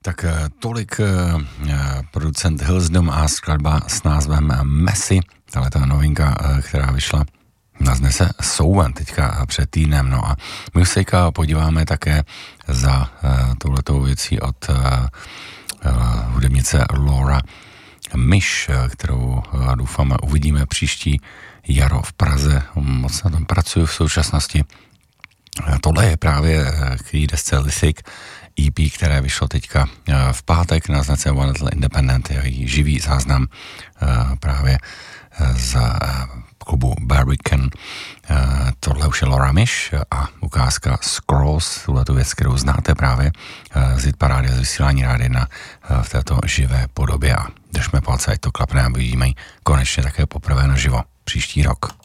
Tak tolik producent Hillsdom a skladba s názvem Messi, tahle ta novinka, která vyšla na znese Souven teďka před týdnem. No a my už se teďka podíváme také za touhletou věcí od hudebnice Laura Myš, kterou doufáme uvidíme příští jaro v Praze. Moc na tom pracuju v současnosti. Tohle je právě k její desce Lithic EP, které vyšlo teďka v pátek na značce One Little Independent, její živý záznam právě z klubu Barbican. Tohle už je Laura Myš a ukázka Scrolls, tuhletu věc, kterou znáte právě z hitparády, z vysílání Rádia 1 v této živé podobě a držme palce, ať to klapne a vidíme ji konečně také poprvé naživo příští rok.